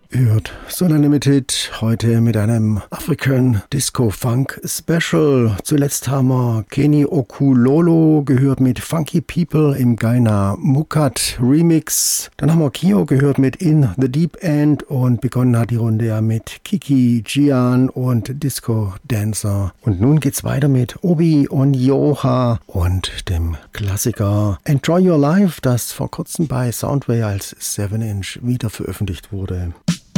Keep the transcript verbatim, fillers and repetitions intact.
Hört Solar Limited heute mit einem African Disco Funk Special. Zuletzt haben wir Kenny Okulolo gehört mit Funky People im Gaina Mukat Remix. Dann haben wir Kio gehört mit In the Deep End und begonnen hat die Runde ja mit Kiki, Gian und Disco Dancer. Und nun geht's weiter mit Obi Onyoha und dem Klassiker Enjoy Your Life, das vor kurzem bei Soundway als seven inch wieder veröffentlicht wurde.